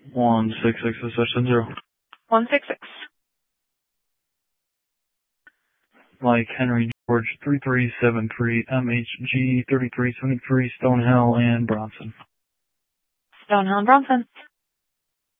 166/0. 166. Mike Henry George 3373 MHG 3373 Stonehill and Bronson. Stonehill and Bronson.